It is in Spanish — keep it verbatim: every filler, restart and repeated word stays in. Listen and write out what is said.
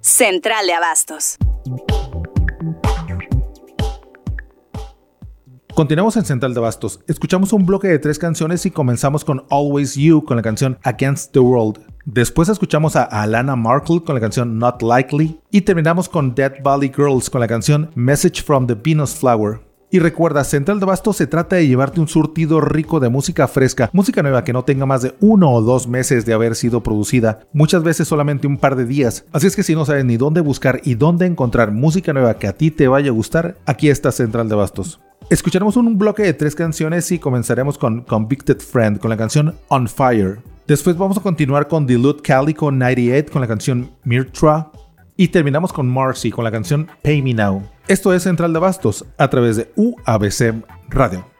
Central de Abastos. Continuamos en Central de Abastos. Escuchamos un bloque de tres canciones y comenzamos con Always You con la canción Against the World. Después escuchamos a Alana Markle con la canción Not Likely y terminamos con Dead Valley Girls con la canción Message from the Venus Flower. Y recuerda, Central de Abastos se trata de llevarte un surtido rico de música fresca, música nueva que no tenga más de uno o dos meses de haber sido producida, muchas veces solamente un par de días. Así es que si no sabes ni dónde buscar y dónde encontrar música nueva que a ti te vaya a gustar, aquí está Central de Abastos. Escucharemos un bloque de tres canciones y comenzaremos con Convicted Friend con la canción On Fire. Después vamos a continuar con Dilute Calico noventa y ocho con la canción Mirtra. Y terminamos con Marcy con la canción Pay Me Now. Esto es Central de Abastos a través de U A B C Radio.